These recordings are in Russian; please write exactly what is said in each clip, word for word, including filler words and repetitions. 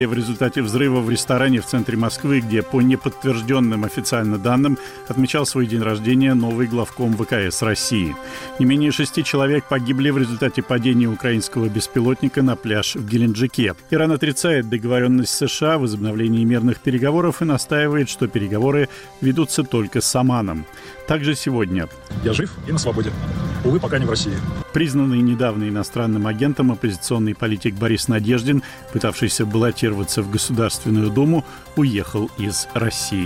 В результате взрыва в ресторане в центре Москвы, где по неподтвержденным официально данным отмечал свой день рождения новый главком ВКС России. Не менее шести человек погибли в результате падения украинского беспилотника на пляж в Геленджике. Иран отрицает договоренность США о возобновлении мирных переговоров и настаивает, что переговоры ведутся только с Оманом. Также сегодня. Я жив и на свободе. Увы, пока не в России. Признанный недавно иностранным агентом оппозиционный политик Борис Надеждин, пытавшийся баллотироваться в Государственную Думу, уехал из России.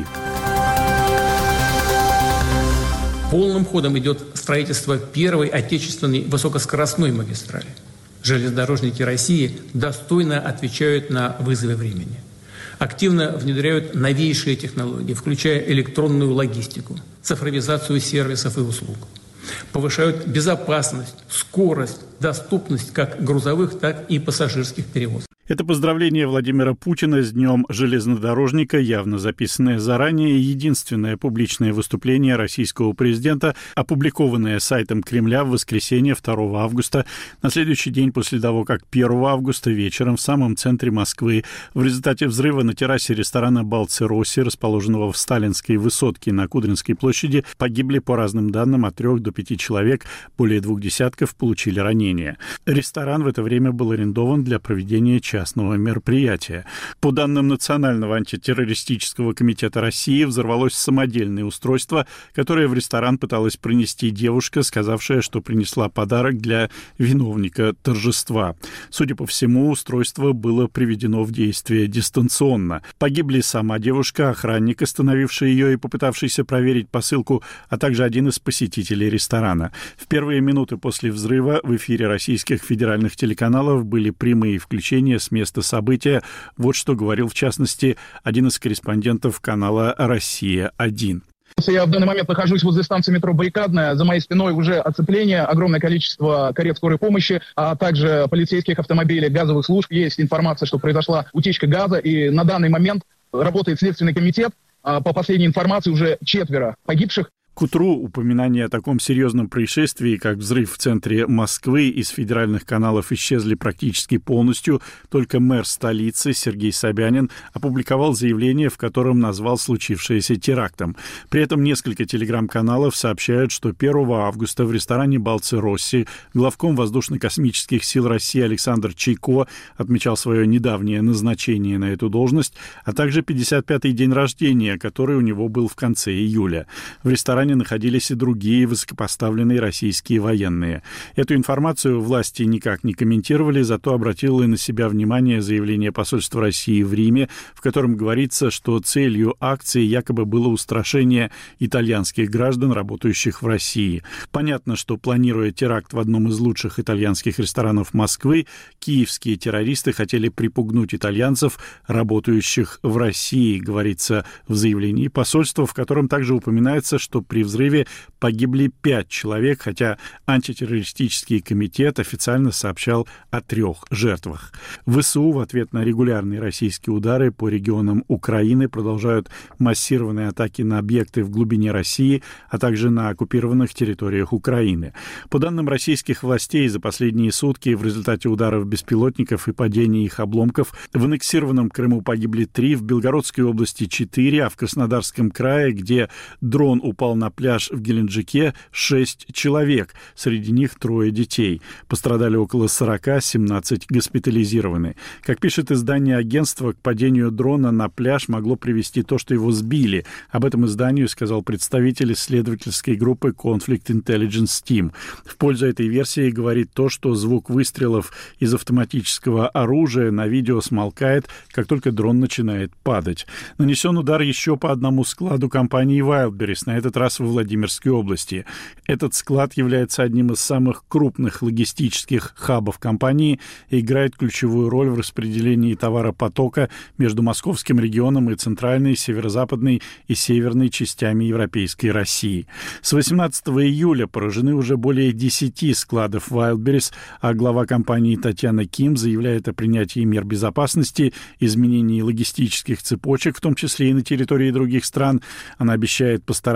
Полным ходом идет строительство первой отечественной высокоскоростной магистрали. Железнодорожники России достойно отвечают на вызовы времени. Активно внедряют новейшие технологии, включая электронную логистику, цифровизацию сервисов и услуг. Повышают безопасность, скорость, доступность как грузовых, так и пассажирских перевозок. Это поздравление Владимира Путина с Днем железнодорожника, явно записанное заранее, единственное публичное выступление российского президента, опубликованное сайтом Кремля в воскресенье второго августа, на следующий день после того, как первого августа вечером в самом центре Москвы в результате взрыва на террасе ресторана «Балци-Росси», расположенного в Сталинской высотке на Кудринской площади, погибли по разным данным от трех до пяти человек, более двух десятков получили ранения. Ресторан в это время был арендован для проведения частного мероприятия. По данным Национального антитеррористического комитета России, взорвалось самодельное устройство, которое в ресторан пыталась принести девушка, сказавшая, что принесла подарок для виновника торжества. Судя по всему, устройство было приведено в действие дистанционно. Погибли сама девушка, охранник, остановивший ее и попытавшийся проверить посылку, а также один из посетителей ресторана. В первые минуты после взрыва в эфире российских федеральных телеканалов были прямые включения с места события. Вот что говорил, в частности, один из корреспондентов канала «Россия-один». Я в данный момент нахожусь возле станции метро Баррикадная. За моей спиной уже оцепление, огромное количество карет скорой помощи, а также полицейских автомобилей, газовых служб. Есть информация, что произошла утечка газа, и на данный момент работает Следственный комитет. По последней информации уже четверо погибших. К утру упоминания о таком серьезном происшествии, как взрыв в центре Москвы, из федеральных каналов исчезли практически полностью. Только мэр столицы Сергей Собянин опубликовал заявление, в котором назвал случившееся терактом. При этом несколько телеграм-каналов сообщают, что первого августа в ресторане «Балци-Росси» главком воздушно-космических сил России Александр Чайко отмечал свое недавнее назначение на эту должность, а также пятьдесят пятый день рождения, который у него был в конце июля. В ресторане находились и другие высокопоставленные российские военные. Эту информацию власти никак не комментировали, зато обратило на себя внимание заявление посольства России в Риме, в котором говорится, что целью акции якобы было устрашение итальянских граждан, работающих в России. Понятно, что, планируя теракт в одном из лучших итальянских ресторанов Москвы, киевские террористы хотели припугнуть итальянцев, работающих в России, говорится в заявлении посольства, в котором также упоминается, что при взрыве погибли пять человек, хотя антитеррористический комитет официально сообщал о трех жертвах. ВСУ в ответ на регулярные российские удары по регионам Украины продолжают массированные атаки на объекты в глубине России, а также на оккупированных территориях Украины. По данным российских властей, за последние сутки в результате ударов беспилотников и падения их обломков в аннексированном Крыму погибли три, в Белгородской области четыре, а в Краснодарском крае, где дрон упал на пляж в Геленджике, шесть человек, среди них трое детей. Пострадали около сорока, семнадцать госпитализированы. Как пишет издание агентства, к падению дрона на пляж могло привести то, что его сбили. Об этом изданию сказал представитель исследовательской группы Conflict Intelligence Team. В пользу этой версии говорит то, что звук выстрелов из автоматического оружия на видео смолкает, как только дрон начинает падать. Нанесен удар еще по одному складу компании Wildberries, на этот раз во Владимирской области. Этот склад является одним из самых крупных логистических хабов компании и играет ключевую роль в распределении товаропотока между московским регионом и центральной, северо-западной и северной частями Европейской России. С восемнадцатого июля поражены уже более десяти складов Wildberries, а глава компании Татьяна Ким заявляет о принятии мер безопасности, изменении логистических цепочек, в том числе и на территории других стран. Она обещает постараться компенсировать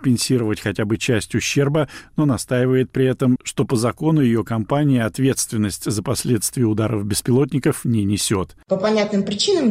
компенсировать хотя бы часть ущерба, но настаивает при этом, что по закону ее компания ответственность за последствия ударов беспилотников не несет. По понятным причинам